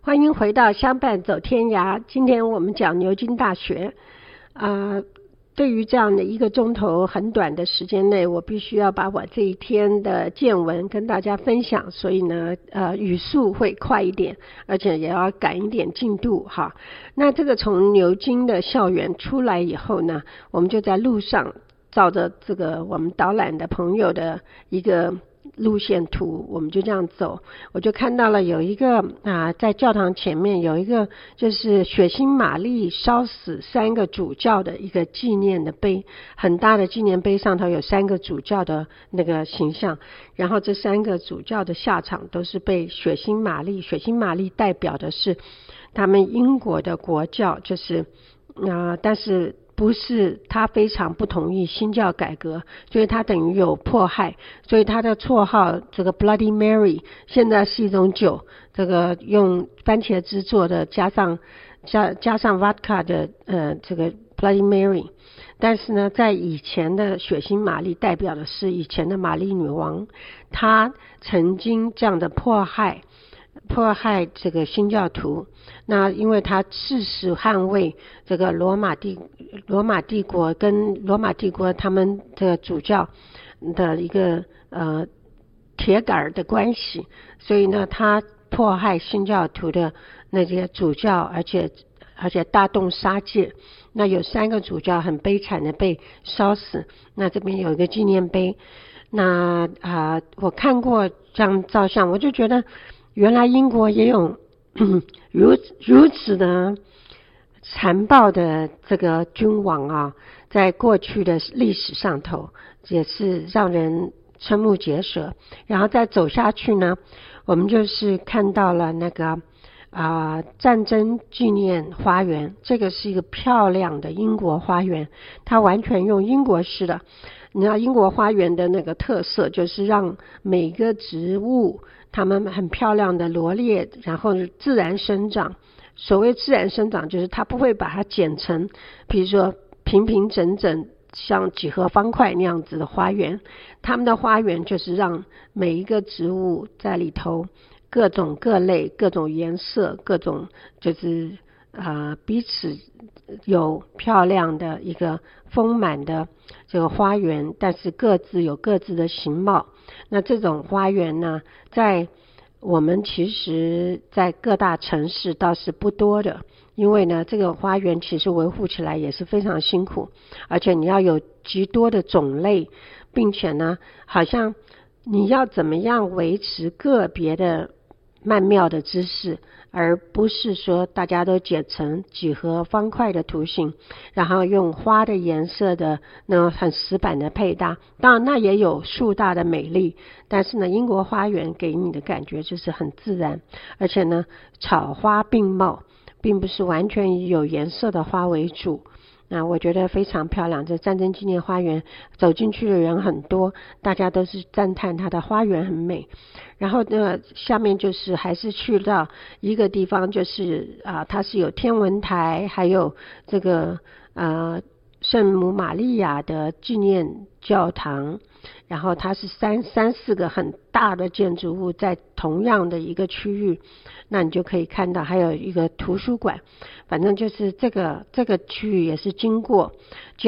欢迎回到相伴走天涯。今天我们讲牛津大学。对于这样的1个钟头很短的时间内，我必须要把我这一天的见闻跟大家分享，所以呢语速会快一点，而且也要赶一点进度哈。那这个从牛津的校园出来以后呢，我们就在路上照着这个我们导览的朋友的一个路线图，我们就这样走，我就看到了有一个在教堂前面有一个就是血腥玛丽烧死3个主教的一个纪念的碑，很大的纪念碑，上头有3个主教的那个形象，然后这3个主教的下场都是被血腥玛丽代表的是他们英国的国教，就是但是不是他非常不同意新教改革，所以他等于有迫害，所以他的绰号这个 Bloody Mary 现在是一种酒，这个用番茄汁做的，加上 vodka 的这个 Bloody Mary。 但是呢，在以前的血腥玛丽代表的是以前的玛丽女王，她曾经这样的迫害这个新教徒，那因为他誓死捍卫这个罗马帝国跟罗马帝国他们的主教的一个铁杆的关系，所以呢他迫害新教徒的那些主教，而且大动杀戒。那有3个主教很悲惨的被烧死，那这边有一个纪念碑。那我看过这张照相，我就觉得原来英国也有如此的残暴的这个君王在过去的历史上头也是让人瞠目结舌。然后再走下去呢，我们就是看到了那个战争纪念花园，这个是一个漂亮的英国花园，它完全用英国式的。你知道英国花园的那个特色就是让每个植物它们很漂亮的罗列，然后自然生长。所谓自然生长就是它不会把它剪成比如说平平整整像几何方块那样子的花园，他们的花园就是让每一个植物在里头各种各类各种颜色各种就是彼此有漂亮的一个丰满的这个花园，但是各自有各自的形貌。那这种花园呢，在我们其实在各大城市倒是不多的，因为呢这个花园其实维护起来也是非常辛苦，而且你要有极多的种类，并且呢好像你要怎么样维持个别的曼妙的姿势，而不是说大家都剪成几何方块的图形，然后用花的颜色的那种很死板的配搭。当然那也有树大的美丽，但是呢英国花园给你的感觉就是很自然，而且呢草花并茂，并不是完全以有颜色的花为主。那我觉得非常漂亮，这战争纪念花园走进去的人很多，大家都是赞叹它的花园很美。然后呢下面就是还是去到一个地方，就是它是有天文台，还有这个圣母玛利亚的纪念教堂，然后它是三四个很大的建筑物在同样的一个区域，那你就可以看到还有一个图书馆。反正就是这个区域也是经过